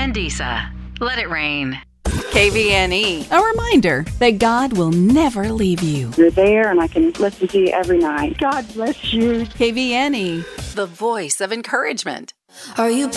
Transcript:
Mandisa. Let it rain. KVNE. A reminder that God will never leave you. You're there and I can listen to you every night. God bless you. KVNE. The voice of encouragement. Are you